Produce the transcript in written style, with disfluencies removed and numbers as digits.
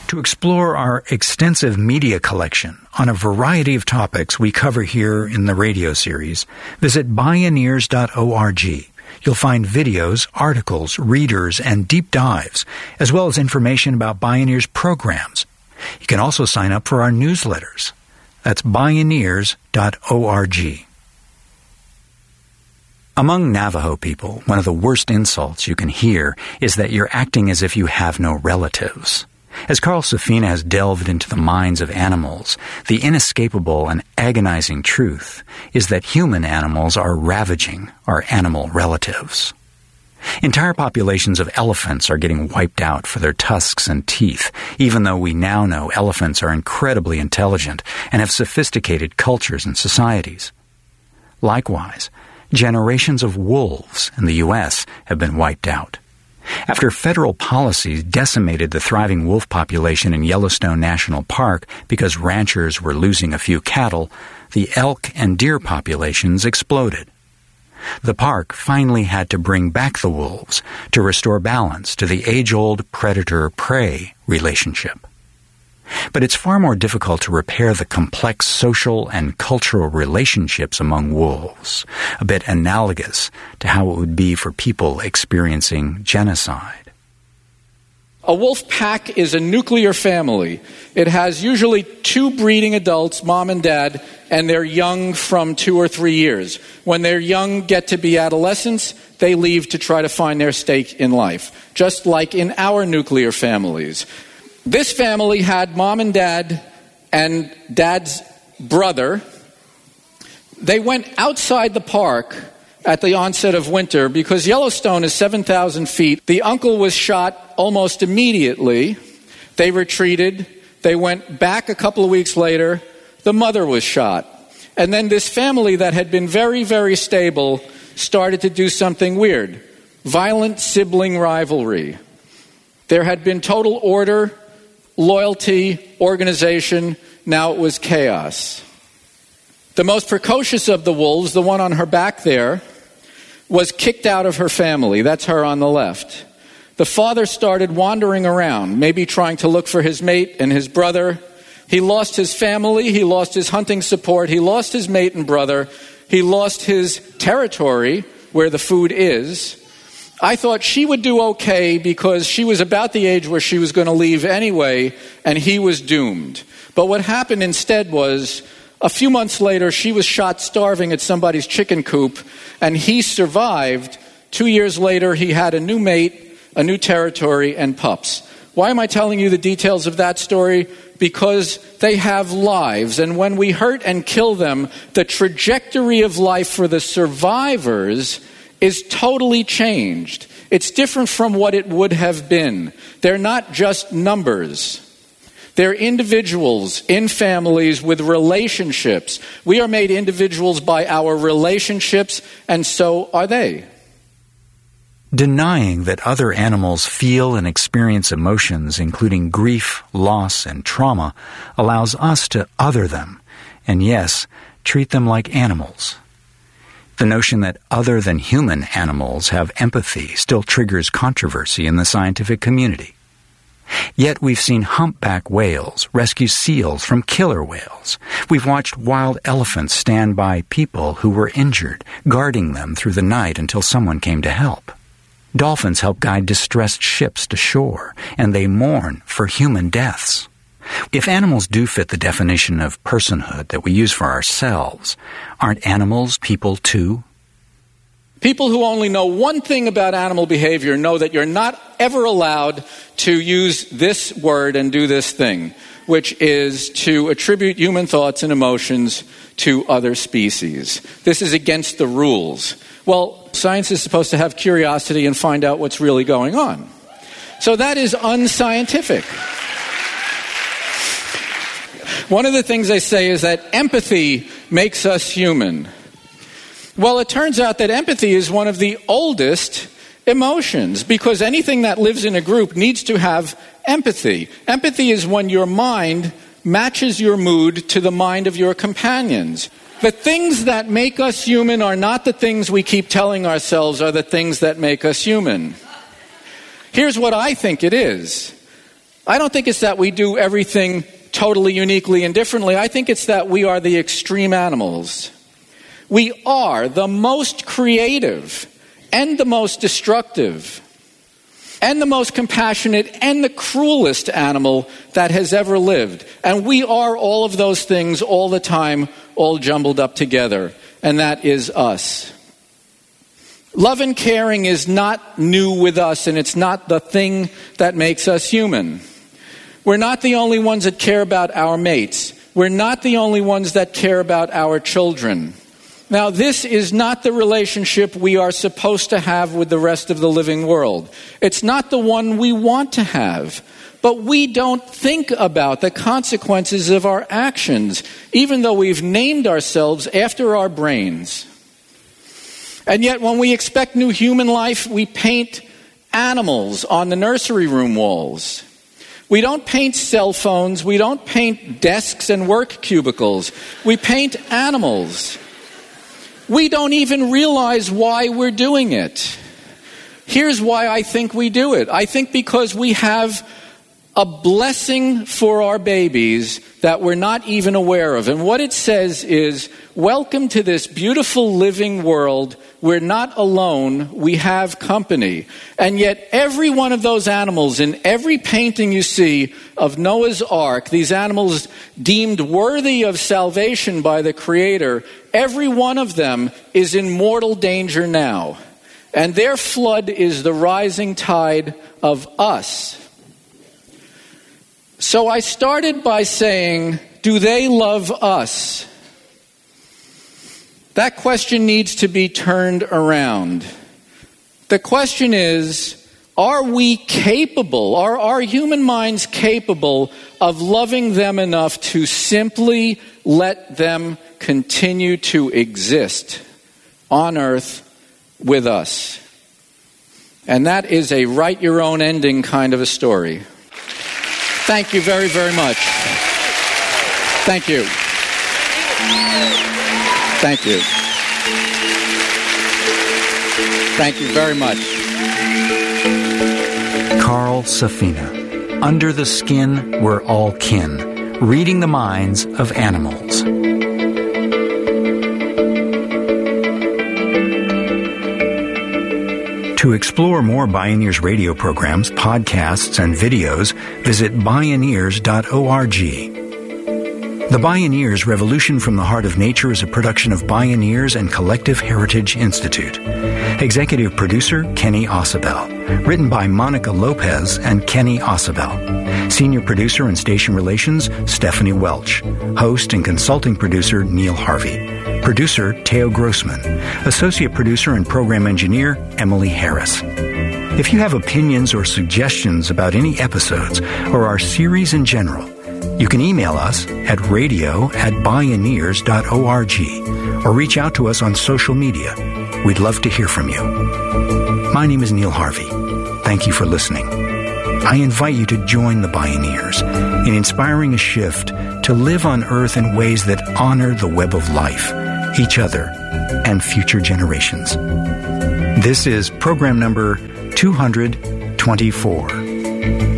To explore our extensive media collection on a variety of topics we cover here in the radio series, visit Bioneers.org. You'll find videos, articles, readers, and deep dives, as well as information about Bioneers programs. You can also sign up for our newsletters. That's Bioneers.org. Among Navajo people, one of the worst insults you can hear is that you're acting as if you have no relatives. As Carl Safina has delved into the minds of animals, the inescapable and agonizing truth is that human animals are ravaging our animal relatives. Entire populations of elephants are getting wiped out for their tusks and teeth, even though we now know elephants are incredibly intelligent and have sophisticated cultures and societies. Likewise, generations of wolves in the U.S. have been wiped out. After federal policies decimated the thriving wolf population in Yellowstone National Park because ranchers were losing a few cattle, the elk and deer populations exploded. The park finally had to bring back the wolves to restore balance to the age-old predator-prey relationship. But it's far more difficult to repair the complex social and cultural relationships among wolves, a bit analogous to how it would be for people experiencing genocide. A wolf pack is a nuclear family. It has usually 2 breeding adults, mom and dad, and they're young from 2 or 3 years. When they're young, get to be adolescents, they leave to try to find their stake in life, just like in our nuclear families. This family had mom and dad's brother. They went outside the park at the onset of winter because Yellowstone is 7,000 feet. The uncle was shot almost immediately. They retreated. They went back a couple of weeks later. The mother was shot. And then this family that had been very, very stable started to do something weird. Violent sibling rivalry. There had been total order, loyalty, organization. Now it was chaos. The most precocious of the wolves, the one on her back there, was kicked out of her family. That's her on the left. The father started wandering around, maybe trying to look for his mate and his brother. He lost his family. He lost his hunting support. He lost his mate and brother. He lost his territory where the food is. I thought she would do okay because she was about the age where she was going to leave anyway, and he was doomed. But what happened instead was, a few months later, she was shot starving at somebody's chicken coop, and he survived. 2 years later, he had a new mate, a new territory, and pups. Why am I telling you the details of that story? Because they have lives, and when we hurt and kill them, the trajectory of life for the survivors is totally changed. It's different from what it would have been. They're not just numbers. They're individuals in families with relationships. We are made individuals by our relationships, and so are they. Denying that other animals feel and experience emotions, including grief, loss, and trauma, allows us to other them, and yes, treat them like animals. The notion that other than human animals have empathy still triggers controversy in the scientific community. Yet we've seen humpback whales rescue seals from killer whales. We've watched wild elephants stand by people who were injured, guarding them through the night until someone came to help. Dolphins help guide distressed ships to shore, and they mourn for human deaths. If animals do fit the definition of personhood that we use for ourselves, aren't animals people too? People who only know one thing about animal behavior know that you're not ever allowed to use this word and do this thing, which is to attribute human thoughts and emotions to other species. This is against the rules. Well, science is supposed to have curiosity and find out what's really going on. So that is unscientific. One of the things they say is that empathy makes us human. Well, it turns out that empathy is one of the oldest emotions because anything that lives in a group needs to have empathy. Empathy is when your mind matches your mood to the mind of your companions. The things that make us human are not the things we keep telling ourselves are the things that make us human. Here's what I think it is. I don't think it's that we do everything totally uniquely and differently. I think it's that we are the extreme animals. We are the most creative and the most destructive and the most compassionate and the cruelest animal that has ever lived. And we are all of those things all the time, all jumbled up together. And that is us. Love and caring is not new with us, and it's not the thing that makes us human. We're not the only ones that care about our mates. We're not the only ones that care about our children. Now, this is not the relationship we are supposed to have with the rest of the living world. It's not the one we want to have. But we don't think about the consequences of our actions, even though we've named ourselves after our brains. And yet, when we expect new human life, we paint animals on the nursery room walls. We don't paint cell phones. We don't paint desks and work cubicles. We paint animals. We don't even realize why we're doing it. Here's why I think we do it. I think because we have a blessing for our babies that we're not even aware of. And what it says is, welcome to this beautiful living world. We're not alone. We have company. And yet every one of those animals in every painting you see of Noah's Ark, these animals deemed worthy of salvation by the Creator, every one of them is in mortal danger now. And their flood is the rising tide of us. So I started by saying, do they love us? That question needs to be turned around. The question is, are we capable, are our human minds capable of loving them enough to simply let them continue to exist on earth with us? And that is a write your own ending kind of a story. Thank you very, very much. Thank you. Thank you. Thank you very much. Carl Safina. Under the Skin, We're All Kin. Reading the Minds of Animals. To explore more Bioneers radio programs, podcasts, and videos, visit Bioneers.org. The Bioneers Revolution from the Heart of Nature is a production of Bioneers and Collective Heritage Institute. Executive producer, Kenny Ausubel. Written by Monica Lopez and Kenny Ausubel. Senior producer and station relations, Stephanie Welch. Host and consulting producer, Neil Harvey. Producer, Theo Grossman. Associate producer and program engineer, Emily Harris. If you have opinions or suggestions about any episodes or our series in general, you can email us at radio@bioneers.org or reach out to us on social media. We'd love to hear from you. My name is Neil Harvey. Thank you for listening. I invite you to join the Bioneers in inspiring a shift to live on Earth in ways that honor the web of life, each other, and future generations. This is program number 224.